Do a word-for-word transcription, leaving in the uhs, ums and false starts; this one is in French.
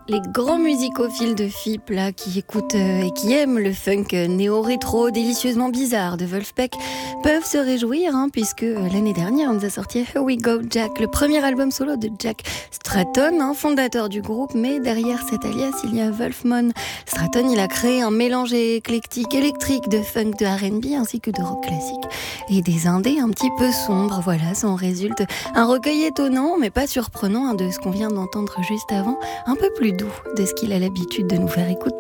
Les grands musicophiles de F I P là, qui écoutent euh, et qui aiment le funk euh, néo-rétro délicieusement bizarre de Wolfpack peuvent se réjouir hein, puisque euh, l'année dernière on nous a sorti Here We Go Jack, le premier album solo de Jack Stratton, hein, fondateur du groupe, mais derrière cet alias il y a Wolfman. Stratton il a créé un mélange éclectique électrique de funk, de R and B ainsi que de rock classique et des indés un petit peu sombres. Voilà, ça en résulte un recueil étonnant mais pas surprenant hein, de ce qu'on vient d'entendre juste avant, un peu plus doux de ce qu'il a l'habitude de nous faire écouter.